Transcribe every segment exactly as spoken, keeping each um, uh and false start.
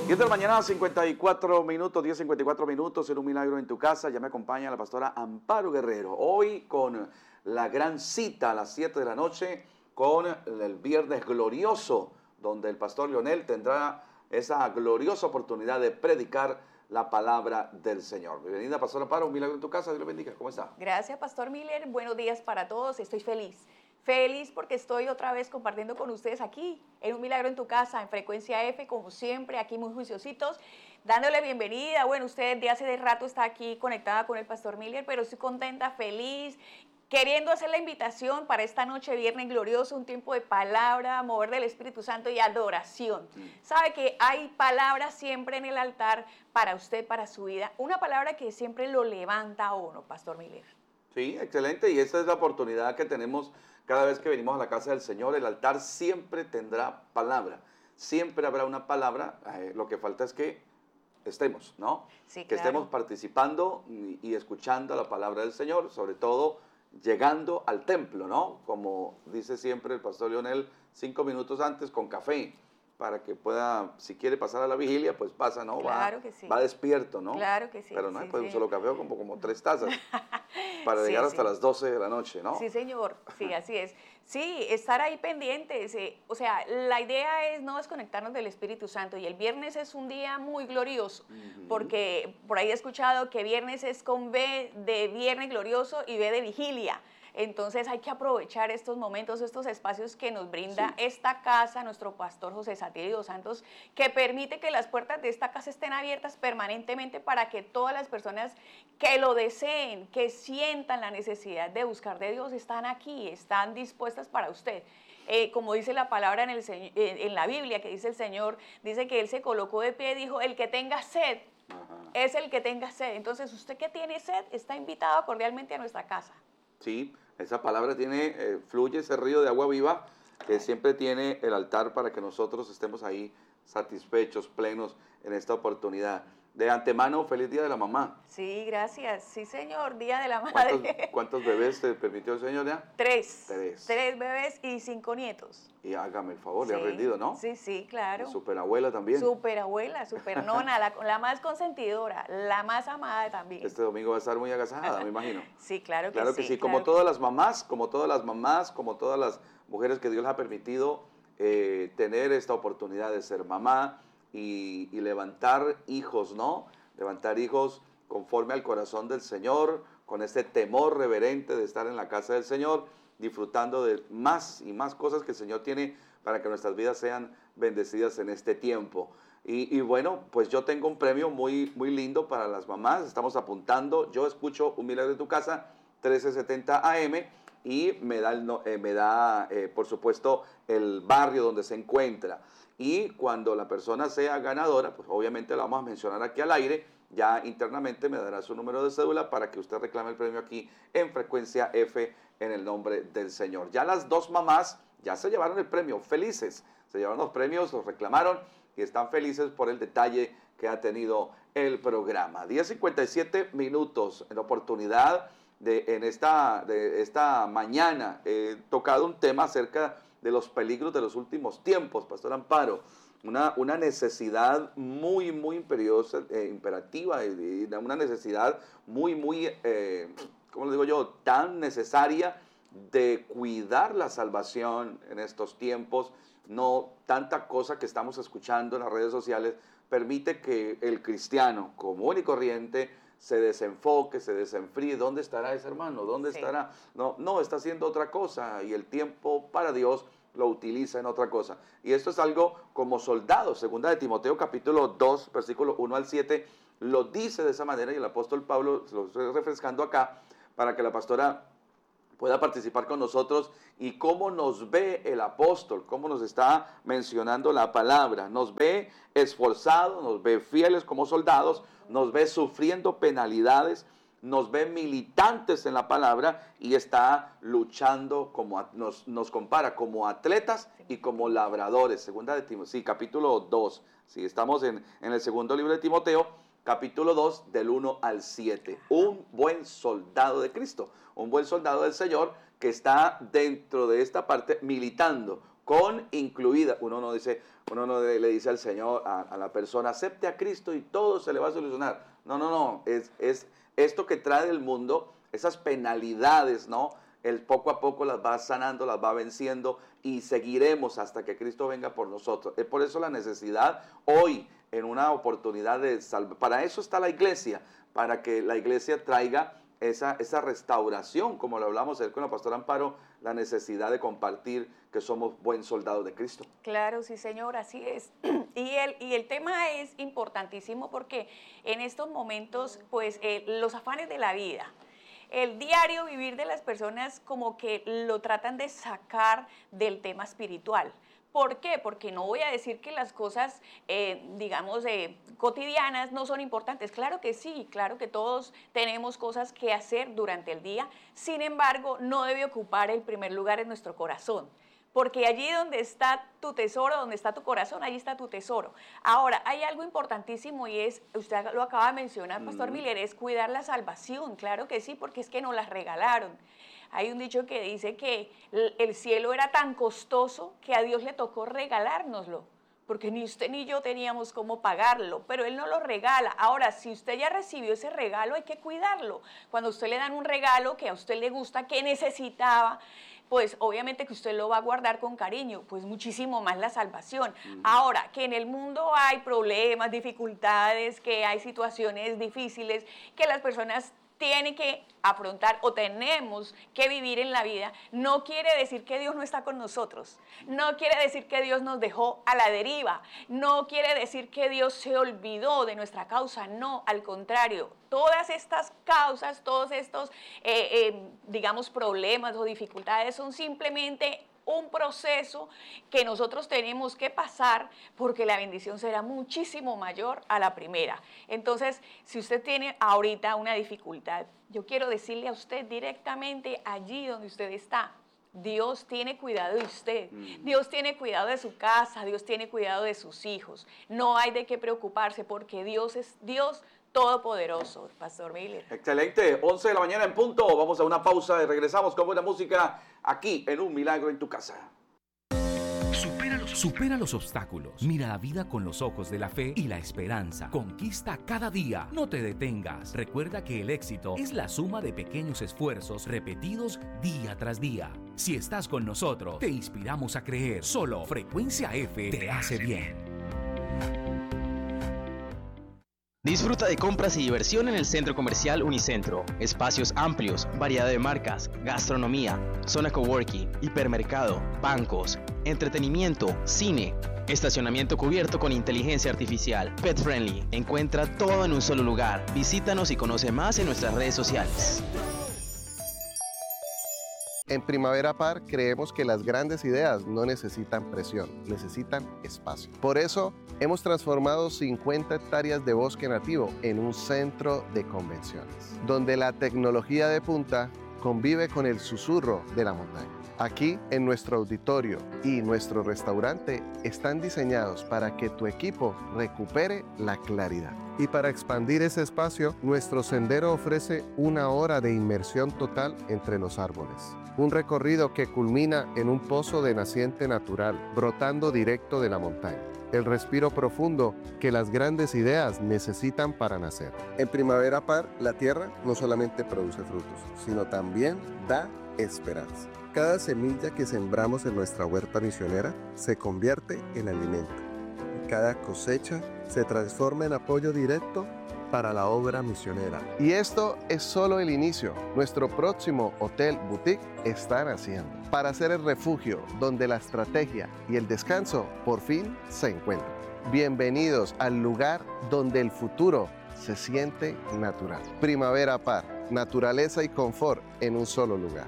diez de la mañana, cincuenta y cuatro minutos, diez cincuenta y cuatro minutos, en Un Milagro en tu Casa. Ya me acompaña la pastora Amparo Guerrero. Hoy con la gran cita a las siete de la noche con el Viernes Glorioso, donde el pastor Leonel tendrá esa gloriosa oportunidad de predicar la palabra del Señor. Bienvenida, pastora Amparo, Un Milagro en tu Casa. Dios le bendiga. ¿Cómo está? Gracias, pastor Miller. Buenos días para todos. Estoy feliz. Feliz porque estoy otra vez compartiendo con ustedes aquí, en Un Milagro en tu Casa, en Frecuencia F, como siempre, aquí muy juiciositos, dándole bienvenida. Bueno, usted de hace de rato está aquí conectada con el pastor Miller, pero estoy contenta, feliz, queriendo hacer la invitación para esta noche, Viernes Glorioso, un tiempo de palabra, mover del Espíritu Santo y adoración. Sí. Sabe que hay palabras siempre en el altar para usted, para su vida, una palabra que siempre lo levanta a uno, pastor Miller. Sí, excelente, y esta es la oportunidad que tenemos cada vez que venimos a la casa del Señor. El altar siempre tendrá palabra, siempre habrá una palabra, eh, lo que falta es que estemos, ¿no? Sí, que claro. estemos participando y, y escuchando la palabra del Señor, sobre todo llegando al templo, ¿no? Como dice siempre el pastor Leonel, cinco minutos antes con café, para que pueda, si quiere pasar a la vigilia, pues pasa, ¿no? Claro va, que sí. va despierto, ¿no? Claro que sí. Pero no, sí, pues sí. un solo café como, como tres tazas, para Sí, llegar sí. hasta las doce de la noche, ¿no? Sí, señor, sí, así es. Sí, estar ahí pendientes, eh, o sea, la idea es no desconectarnos del Espíritu Santo, y el viernes es un día muy glorioso, Uh-huh. porque por ahí he escuchado que viernes es con B de Viernes Glorioso y B de Vigilia. Entonces hay que aprovechar estos momentos, estos espacios que nos brinda Sí. esta casa, nuestro pastor José Satirio dos Santos, que permite que las puertas de esta casa estén abiertas permanentemente para que todas las personas que lo deseen, que sientan la necesidad de buscar de Dios, están aquí, están dispuestas para usted. Eh, como dice la palabra en, el, en la Biblia, que dice el Señor, dice que Él se colocó de pie y dijo, el que tenga sed, Ajá. es el que tenga sed. Entonces, usted que tiene sed, está invitado cordialmente a nuestra casa. Sí, esa palabra tiene, eh, fluye ese río de agua viva que siempre tiene el altar para que nosotros estemos ahí satisfechos, plenos en esta oportunidad. De antemano, feliz Día de la Mamá. Sí, gracias. Sí, señor, Día de la Madre. ¿Cuántos, cuántos bebés te permitió el Señor ya? Tres. Tres. Tres bebés y cinco nietos. Y hágame el favor, sí, le ha rendido, ¿no? Sí, sí, claro. Y superabuela también. Superabuela, supernona, la, la más consentidora, la más amada también. Este domingo va a estar muy agasajada, me imagino. Sí, claro que claro sí. Que sí, claro como que todas sí. las mamás, como todas las mamás, como todas las mujeres que Dios les ha permitido eh, tener esta oportunidad de ser mamá y, y levantar hijos, ¿no? Levantar hijos conforme al corazón del Señor, con este temor reverente de estar en la casa del Señor, disfrutando de más y más cosas que el Señor tiene para que nuestras vidas sean bendecidas en este tiempo. Y, y bueno, pues yo tengo un premio muy, muy lindo para las mamás, estamos apuntando, yo escucho Un Milagro en tu Casa, trece setenta A M, y me da, el, eh, me da eh, por supuesto, el barrio donde se encuentra. Y cuando la persona sea ganadora, pues obviamente la vamos a mencionar aquí al aire, ya internamente me dará su número de cédula para que usted reclame el premio aquí en Frecuencia F en el nombre del Señor. Ya las dos mamás ya se llevaron el premio, felices, se llevaron los premios, los reclamaron y están felices por el detalle que ha tenido el programa. diez cincuenta y siete minutos en oportunidad de en esta, de esta mañana. He tocado un tema acerca de los peligros de los últimos tiempos, Pastor Amparo. Una, una necesidad muy, muy imperiosa, eh, imperativa, y una necesidad muy, muy, eh, ¿cómo le digo yo?, tan necesaria de cuidar la salvación en estos tiempos. No tanta cosa que estamos escuchando en las redes sociales permite que el cristiano común y corriente se desenfoque, se desenfríe. ¿Dónde estará ese hermano? ¿Dónde sí. estará? No, no, está haciendo otra cosa y el tiempo para Dios lo utiliza en otra cosa. Y esto es algo como soldado. Segunda de Timoteo capítulo dos, versículo uno al siete, lo dice de esa manera y el apóstol Pablo, lo estoy refrescando acá para que la pastora pueda participar con nosotros y cómo nos ve el apóstol, cómo nos está mencionando la palabra. Nos ve esforzados, nos ve fieles como soldados, nos ve sufriendo penalidades, nos ve militantes en la palabra y está luchando, como nos, nos compara como atletas y como labradores. Segunda de Timoteo, sí, capítulo dos, sí, estamos en, en el segundo libro de Timoteo, capítulo dos, del uno al siete. Un buen soldado de Cristo, un buen soldado del Señor que está dentro de esta parte militando con incluida. Uno no dice, uno no le dice al Señor, a, a la persona, acepte a Cristo y todo se le va a solucionar. No, no, no, es, es esto que trae el mundo, esas penalidades, ¿no? El poco a poco las va sanando, las va venciendo y seguiremos hasta que Cristo venga por nosotros. Es por eso la necesidad hoy, en una oportunidad de salvar. Para eso está la iglesia, para que la iglesia traiga esa, esa restauración, como lo hablamos ayer con la pastora Amparo, la necesidad de compartir que somos buen soldados de Cristo. Claro, sí, señor, así es. Y el, y el tema es importantísimo porque en estos momentos, pues, eh, los afanes de la vida, el diario vivir de las personas como que lo tratan de sacar del tema espiritual. ¿Por qué? Porque no voy a decir que las cosas, eh, digamos, eh, cotidianas no son importantes. Claro que sí, claro que todos tenemos cosas que hacer durante el día. Sin embargo, no debe ocupar el primer lugar en nuestro corazón. Porque allí donde está tu tesoro, donde está tu corazón, allí está tu tesoro. Ahora, hay algo importantísimo y es, usted lo acaba de mencionar, Pastor mm. Miller, es cuidar la salvación. Claro que sí, porque es que nos las regalaron. Hay un dicho que dice que el cielo era tan costoso que a Dios le tocó regalárnoslo, porque ni usted ni yo teníamos cómo pagarlo, pero Él nos lo regala. Ahora, si usted ya recibió ese regalo, hay que cuidarlo. Cuando a usted le dan un regalo que a usted le gusta, que necesitaba, pues obviamente que usted lo va a guardar con cariño, pues muchísimo más la salvación. Uh-huh. Ahora, que en el mundo hay problemas, dificultades, que hay situaciones difíciles, que las personas tienen que afrontar o tenemos que vivir en la vida, no quiere decir que Dios no está con nosotros, no quiere decir que Dios nos dejó a la deriva, no quiere decir que Dios se olvidó de nuestra causa, no, al contrario, todas estas causas, todos estos, eh, eh, digamos, problemas o dificultades son simplemente un proceso que nosotros tenemos que pasar porque la bendición será muchísimo mayor a la primera. Entonces, si usted tiene ahorita una dificultad, yo quiero decirle a usted directamente allí donde usted está, Dios tiene cuidado de usted, mm. Dios tiene cuidado de su casa, Dios tiene cuidado de sus hijos. No hay de qué preocuparse porque Dios es Dios todopoderoso, Pastor Miller. Excelente, once de la mañana en punto. Vamos a una pausa y regresamos con buena música aquí en Un Milagro en tu Casa. Supera los, supera los obstáculos. Mira la vida con los ojos de la fe y la esperanza. Conquista cada día. No te detengas. Recuerda que el éxito es la suma de pequeños esfuerzos repetidos día tras día. Si estás con nosotros, te inspiramos a creer. Solo Frecuencia F te hace bien. Disfruta de compras y diversión en el Centro Comercial Unicentro. Espacios amplios, variedad de marcas, gastronomía, zona coworking, hipermercado, bancos, entretenimiento, cine, estacionamiento cubierto con inteligencia artificial, pet friendly. Encuentra todo en un solo lugar. Visítanos y conoce más en nuestras redes sociales. En Primavera Par creemos que las grandes ideas no necesitan presión, necesitan espacio. Por eso hemos transformado cincuenta hectáreas de bosque nativo en un centro de convenciones, donde la tecnología de punta convive con el susurro de la montaña. Aquí, en nuestro auditorio y nuestro restaurante, están diseñados para que tu equipo recupere la claridad. Y para expandir ese espacio, nuestro sendero ofrece una hora de inmersión total entre los árboles. Un recorrido que culmina en un pozo de naciente natural, brotando directo de la montaña. El respiro profundo que las grandes ideas necesitan para nacer. En Primavera Par, la tierra no solamente produce frutos, sino también da esperanza. Cada semilla que sembramos en nuestra huerta misionera se convierte en alimento. Y cada cosecha se transforma en apoyo directo para la obra misionera. Y esto es solo el inicio. Nuestro próximo hotel boutique está naciendo para ser el refugio donde la estrategia y el descanso por fin se encuentran. Bienvenidos al lugar donde el futuro se siente natural. Primavera Par, naturaleza y confort en un solo lugar.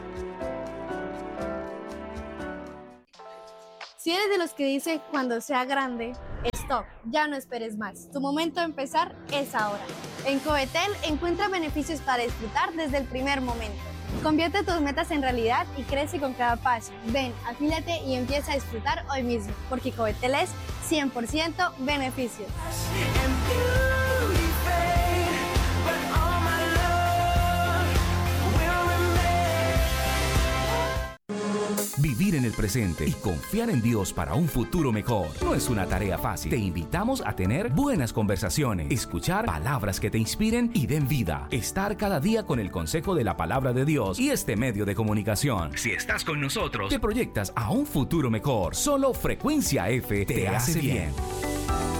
Si eres de los que dice cuando sea grande, stop, ya no esperes más. Tu momento de empezar es ahora. En Covetel encuentra beneficios para disfrutar desde el primer momento. Convierte tus metas en realidad y crece con cada paso. Ven, afíliate y empieza a disfrutar hoy mismo, porque Covetel es cien por ciento beneficios. Vivir en el presente y confiar en Dios para un futuro mejor no es una tarea fácil. Te invitamos a tener buenas conversaciones, escuchar palabras que te inspiren y den vida, estar cada día con el consejo de la palabra de Dios y este medio de comunicación. Si estás con nosotros, te proyectas a un futuro mejor. Solo Frecuencia F te, te hace bien.